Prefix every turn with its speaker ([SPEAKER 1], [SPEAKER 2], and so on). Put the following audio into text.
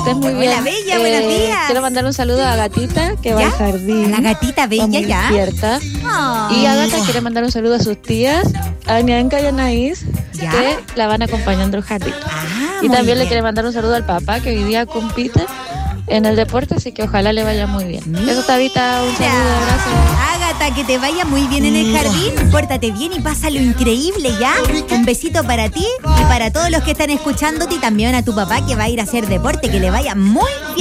[SPEAKER 1] estés muy bien.
[SPEAKER 2] Hola, Bella, buenos días.
[SPEAKER 1] Quiero mandar un saludo a Gatita, que va al jardín.
[SPEAKER 2] La gatita Bella,
[SPEAKER 1] muy
[SPEAKER 2] ya.
[SPEAKER 1] despierta. Y Agata quiere mandar un saludo a sus tías, a Nianca y a Anaís, que la van acompañando al jardín. Y también le quiere mandar un saludo al papá, que hoy día compite en el deporte, así que ojalá le vaya muy bien. Eso, Tabita, un saludo, abrazo.
[SPEAKER 2] Ágata, que te vaya muy bien en el jardín. Pórtate bien y pásalo increíble, ¿ya? Un besito para ti y para todos los que están escuchándote, y también a tu papá, que va a ir a hacer deporte, que le vaya muy bien.